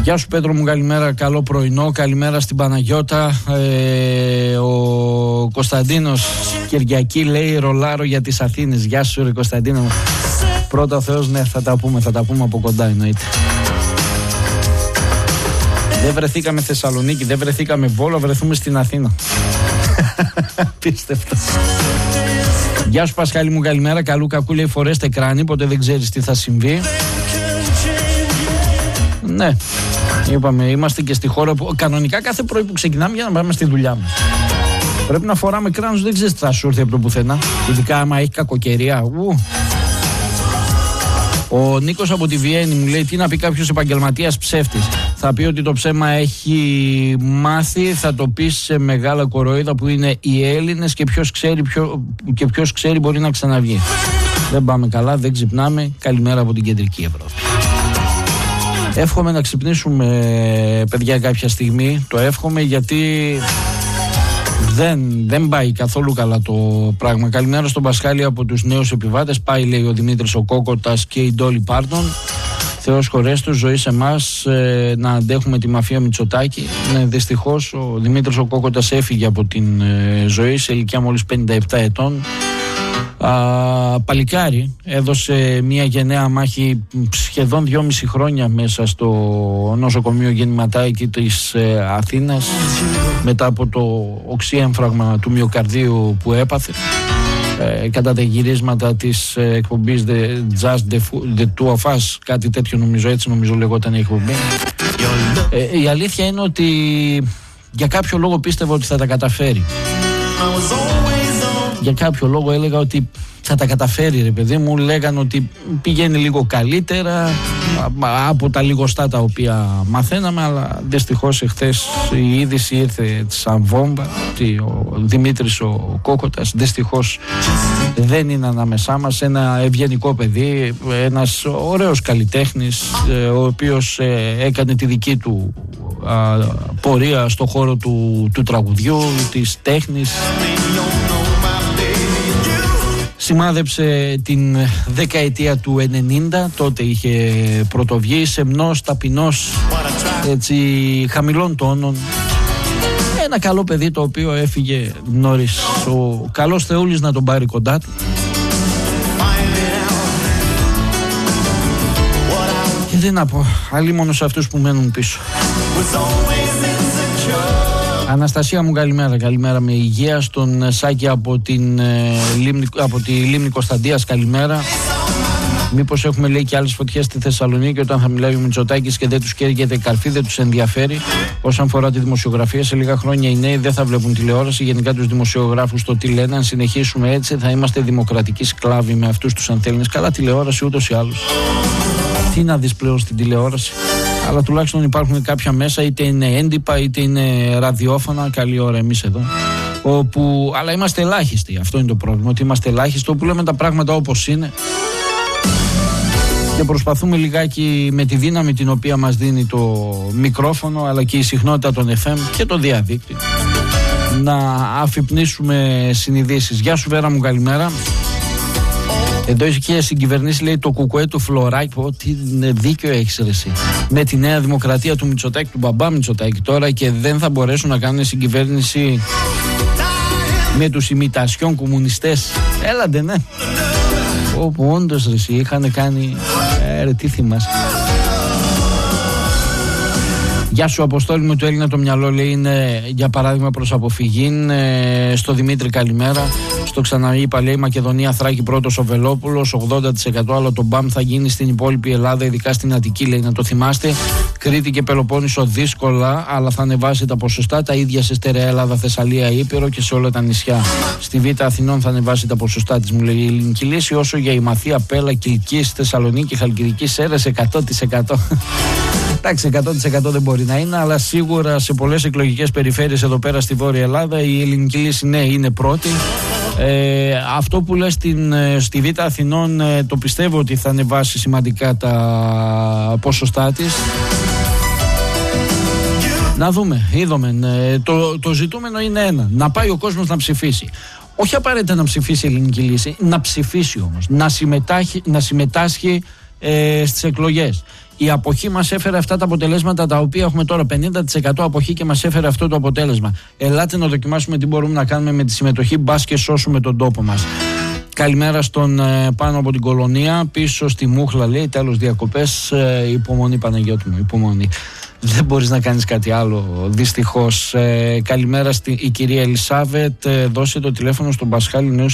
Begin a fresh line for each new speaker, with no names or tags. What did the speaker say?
Γεια σου Πέτρο μου, καλημέρα, καλό πρωινό, καλημέρα στην Παναγιώτα. Ο Κωνσταντίνος Κυριακή λέει ρολάρω για τις Αθήνες. Γεια σου ρε Κωνσταντίνο μου. Πρώτα ο Θεός, ναι, θα τα πούμε από κοντά εννοείται. Δεν βρεθήκαμε Θεσσαλονίκη, δεν βρεθήκαμε Βόλο, βρεθούμε στην Αθήνα. Πίστευτο. Γεια σου Πασχάλη μου, καλημέρα, καλού κακού λέει φορέστε κράνη, ποτέ δεν ξέρεις τι θα συμβεί. Ναι, είπαμε, είμαστε και στη χώρα που κανονικά κάθε πρωί που ξεκινάμε για να πάμε στη δουλειά μας πρέπει να φοράμε κράνος, δεν ξέρεις τι θα σου έρθει από το πουθενά, ειδικά άμα έχει κακοκαιρία. Ο Νίκος από τη Βιέννη μου λέει τι να πει κάποιος επαγγελματίας ψεύτης. Θα πει ότι το ψέμα έχει μάθει, θα το πει σε μεγάλα κοροϊδά που είναι οι Έλληνες και ποιος ξέρει μπορεί να ξαναβγεί. Δεν πάμε καλά, δεν ξυπνάμε. Καλημέρα από την κεντρική Ευρώπη. Εύχομαι να ξυπνήσουμε παιδιά κάποια στιγμή. Το εύχομαι γιατί δεν πάει καθόλου καλά το πράγμα. Καλημέρα στον Πασχάλη από τους νέους επιβάτες. Πάει λέει ο Δημήτρης ο Κόκοτας και η Ντόλι Πάρτον. Θεός χωρέστος, ζωή σε εμάς να αντέχουμε τη μαφία Μητσοτάκη. Ναι, δυστυχώς ο Δημήτρης ο Κόκοτας έφυγε από την ζωή σε ηλικία μόλις 57 ετών. Παλικάρι, έδωσε μια γενναία μάχη σχεδόν 2,5 χρόνια μέσα στο νοσοκομείο Γεννηματάκη της Αθήνας μετά από το οξύέμφραγμα του μυοκαρδίου που έπαθε κατά τα γυρίσματα της εκπομπής Just the Two of Us, κάτι τέτοιο νομίζω λεγόταν η εκπομπή. Η αλήθεια είναι ότι για κάποιο λόγο πίστευα ότι θα τα καταφέρει. Για κάποιο λόγο έλεγα ότι θα τα καταφέρει ρε παιδί μου, λέγανε ότι πηγαίνει λίγο καλύτερα από τα λιγοστά τα οποία μαθαίναμε, αλλά δυστυχώς εχθές η είδηση ήρθε σαν βόμβα ότι ο Δημήτρης ο Κόκοτας δυστυχώς δεν είναι ανάμεσά μας. Ένα ευγενικό παιδί, ένας ωραίος καλλιτέχνης ο οποίος έκανε τη δική του πορεία στο χώρο του τραγουδιού, της τέχνης. Σημάδεψε την δεκαετία του 90, τότε είχε πρωτοβγεί, σεμνός, ταπεινός, έτσι χαμηλών τόνων. Ένα καλό παιδί το οποίο έφυγε νωρίς. Ο καλός Θεούλης να τον πάρει κοντά του. Και δεν να πω, αλλήμωνο σε αυτούς που μένουν πίσω. Αναστασία μου καλημέρα, καλημέρα με υγεία. Στον Σάκη από τη Λίμνη Κωνσταντίας καλημέρα. Μήπως έχουμε λέει και άλλες φωτιές στη Θεσσαλονίκη όταν θα μιλάει ο Μητσοτάκης και δεν τους καίγεται καρφί, δεν τους ενδιαφέρει. Όσον αφορά τη δημοσιογραφία, σε λίγα χρόνια οι νέοι δεν θα βλέπουν τηλεόραση. Γενικά τους δημοσιογράφους το τι λένε, αν συνεχίσουμε έτσι θα είμαστε δημοκρατικοί σκλάβοι με αυτούς τους ανθέλνες. Καλά τηλεόραση ούτως ή άλλως. Τι να δεις πλέον στην τηλεόραση. Αλλά τουλάχιστον υπάρχουν κάποια μέσα, είτε είναι έντυπα είτε είναι ραδιόφωνα. Καλή ώρα εμείς εδώ. Αλλά είμαστε ελάχιστοι. Αυτό είναι το πρόβλημα. Ότι είμαστε ελάχιστοι, όπου λέμε τα πράγματα όπως είναι. Και προσπαθούμε λιγάκι με τη δύναμη την οποία μας δίνει το μικρόφωνο, αλλά και η συχνότητα των FM και το διαδίκτυο, να αφυπνίσουμε συνειδήσεις. Γεια σου Βέρα μου, καλημέρα. Εδώ είχε συγκυβερνήσει λέει το κουκουέ του Φλωράκη. Τι δίκιο έχεις ρε εσύ. Με τη Νέα Δημοκρατία του Μητσοτάκη, του μπαμπά Μητσοτάκη τώρα, και δεν θα μπορέσουν να κάνουν συγκυβέρνηση με τους ημιτασιών κομμουνιστές. Έλαντε ναι. Όπου όντως ρε εσύ είχαν κάνει τι θυμάσαι. Γεια σου Αποστόλη μου, του Έλληνα το μυαλό λέει είναι για παράδειγμα προς αποφυγή. Στο Δημήτρη καλημέρα. Στο ξαναείπα λέει Μακεδονία Θράκη πρώτος ο Βελόπουλος 80%, αλλά το μπαμ θα γίνει στην υπόλοιπη Ελλάδα, ειδικά στην Αττική λέει, να το θυμάστε. Κρήτη και Πελοπόννησο δύσκολα, αλλά θα ανεβάσει τα ποσοστά, τα ίδια σε Στερεά Ελλάδα, Θεσσαλία, Ήπειρο και σε όλα τα νησιά. Στη Β' Αθηνών θα ανεβάσει τα ποσοστά της, μου λέει η ελληνική λύση. Όσο για η Μαθία, Πέλα, Κιλκής, Θεσσαλονίκη, Χαλκιδική, Σέρρες 100%. Εντάξει, 100% δεν μπορεί να είναι, αλλά σίγουρα σε πολλές εκλογικές περιφέρειες εδώ πέρα στη Βόρεια Ελλάδα η ελληνική λύση ναι είναι πρώτη. Αυτό που λες στη Β' Αθηνών το πιστεύω ότι θα ανεβάσει σημαντικά τα ποσοστά της. Να δούμε, είδαμε. Το ζητούμενο είναι ένα, να πάει ο κόσμος να ψηφίσει. Όχι απαραίτητα να ψηφίσει η ελληνική λύση, να ψηφίσει όμως, να συμμετάσχει στις εκλογές. Η αποχή μας έφερε αυτά τα αποτελέσματα τα οποία έχουμε τώρα. 50% αποχή και μας έφερε αυτό το αποτέλεσμα. Ελάτε να δοκιμάσουμε τι μπορούμε να κάνουμε με τη συμμετοχή. Μπας και σώσουμε τον τόπο μας. Καλημέρα στον πάνω από την Κολονία. Πίσω στη Μούχλα, λέει. Τέλος διακοπές. Υπομονή, Παναγιώτη μου, υπομονή. Δεν μπορείς να κάνεις κάτι άλλο, δυστυχώς. Καλημέρα η κυρία Ελισάβετ. Δώσε το τηλέφωνο στον Πασχάλη Νέου